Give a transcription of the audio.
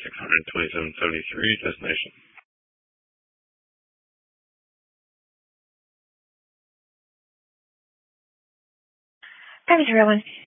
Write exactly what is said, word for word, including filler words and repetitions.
six hundred twenty-seven seventy-three, destination. Private zero one